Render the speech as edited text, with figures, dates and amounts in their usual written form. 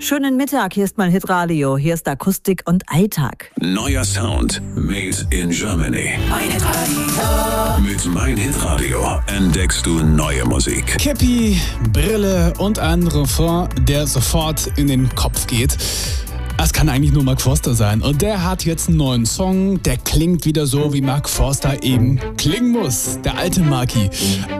Schönen Mittag, hier ist mein Hitradio, hier ist Akustik und Alltag. Neuer Sound, made in Germany. Mein Hitradio. Mit Mein Hitradio entdeckst du neue Musik. Käppi, Brille und andere Refrain, der sofort in den Kopf geht. Das kann eigentlich nur Mark Forster sein. Und der hat jetzt einen neuen Song, der klingt wieder so, wie Mark Forster eben klingen muss. Der alte Marky.